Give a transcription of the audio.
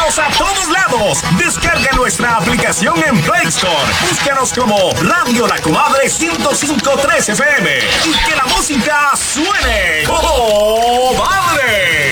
a todos lados. Descarga nuestra aplicación en Play Store. Búscanos como Radio La Comadre 105.3 FM. Y que la música